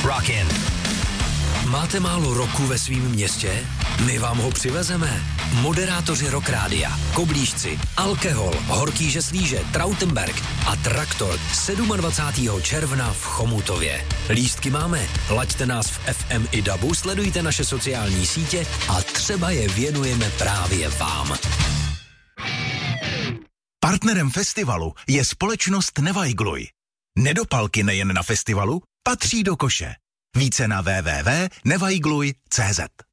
Rockin'. Máte málo roku ve svém městě? My vám ho přivezeme. Moderátoři Rock Rádia, Koblížci, Alkehol, Horký Žeslíže, Trautenberg a Traktor 27. června v Chomutově. Lístky máme, laďte nás v FM i DABu, sledujte naše sociální sítě a třeba je věnujeme právě vám. Partnerem festivalu je společnost Nevajgluj. Nedopalky nejen na festivalu patří do koše. Více na www.nevajgluj.cz.